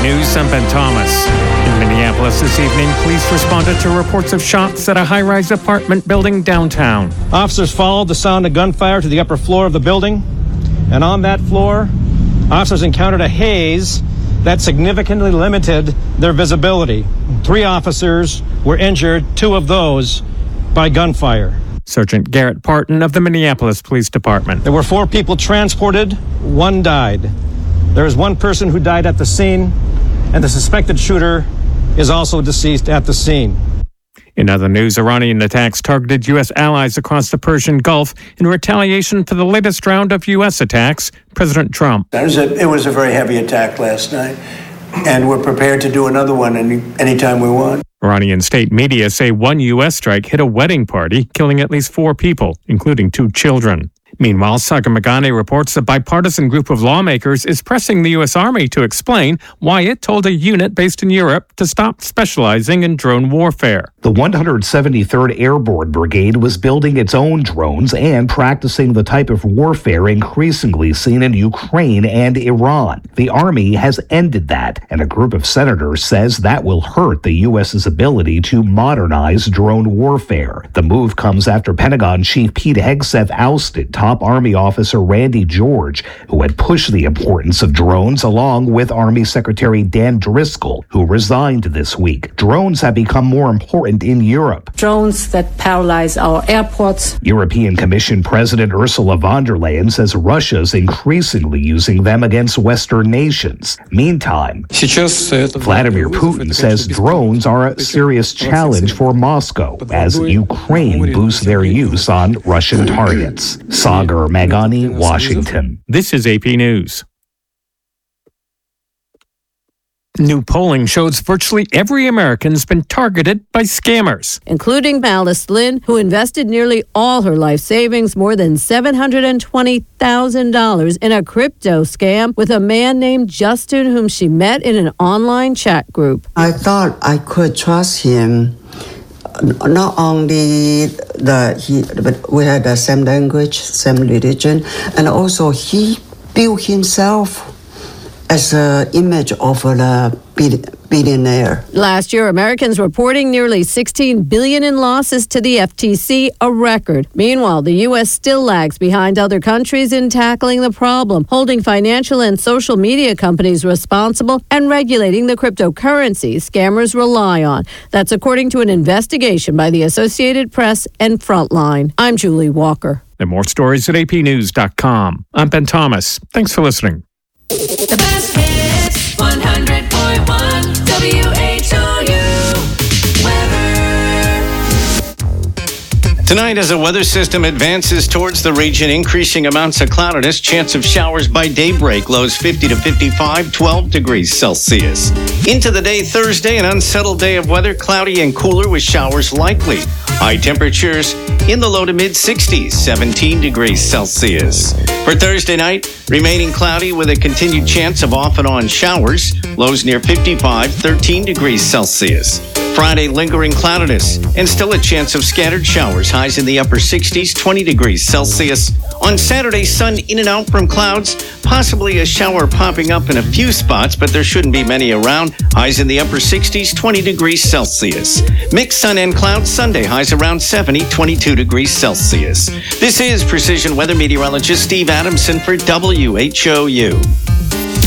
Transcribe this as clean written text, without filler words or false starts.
News, I'm Ben Thomas. In Minneapolis this evening, police responded to reports of shots at a high-rise apartment building downtown. Officers followed the sound of gunfire to the upper floor of the building, and on that floor, officers encountered a haze that significantly limited their visibility. 3 officers were injured, 2 of those by gunfire. Sergeant Garrett Parton of the Minneapolis Police Department. There were 4 people transported, 1 died. There is 1 person who died at the scene, and the suspected shooter is also deceased at the scene. In other news, Iranian attacks targeted U.S. allies across the Persian Gulf in retaliation for the latest round of U.S. attacks. President Trump. It was a very heavy attack last night, and we're prepared to do another one anytime we want. Iranian state media say 1 U.S. strike hit a wedding party, killing at least 4 people, including 2 children. Meanwhile, Sagar Meghani reports a bipartisan group of lawmakers is pressing the U.S. Army to explain why it told a unit based in Europe to stop specializing in drone warfare. The 173rd Airborne Brigade was building its own drones and practicing the type of warfare increasingly seen in Ukraine and Iran. The Army has ended that, and a group of senators says that will hurt the U.S.'s ability to modernize drone warfare. The move comes after Pentagon Chief Pete Hegseth ousted top Army officer Randy George, who had pushed the importance of drones along with Army Secretary Dan Driscoll, who resigned this week. Drones have become more important in Europe. Drones that paralyze our airports. European Commission President Ursula von der Leyen says Russia's increasingly using them against Western nations. Meantime, Vladimir Putin says drones are a serious challenge for Moscow as Ukraine boosts their use on Russian targets. Sagar Meghani, Washington. This is AP News. New polling shows virtually every American's been targeted by scammers, including Alice Lynn, who invested nearly all her life savings, more than $720,000, in a crypto scam with a man named Justin, whom she met in an online chat group. I thought I could trust him. Not only but we had the same language, same religion, and also he built himself as an image of a billionaire. Last year, Americans reporting nearly $16 billion in losses to the FTC, a record. Meanwhile, the U.S. still lags behind other countries in tackling the problem, holding financial and social media companies responsible and regulating the cryptocurrencies scammers rely on. That's according to an investigation by the Associated Press and Frontline. I'm Julie Walker. And more stories at apnews.com. I'm Ben Thomas. Thanks for listening. The best hits, 100.1 WHOU weather. Tonight, as a weather system advances towards the region, increasing amounts of cloudiness, chance of showers by daybreak, lows 50 to 55, 12 degrees Celsius. Into the day Thursday, an unsettled day of weather, cloudy and cooler with showers likely. High temperatures in the low to mid 60s, 17 degrees Celsius. For Thursday night, remaining cloudy with a continued chance of off and on showers, lows near 55, 13 degrees Celsius. Friday, lingering cloudiness and still a chance of scattered showers, highs in the upper 60s, 20 degrees Celsius. On Saturday, sun in and out from clouds, possibly a shower popping up in a few spots, but there shouldn't be many around. Highs in the upper 60s, 20 degrees Celsius. Mixed sun and clouds Sunday, highs around 70, 22 degrees Celsius. This is Precision Weather Meteorologist Steve Adamson for WHOU.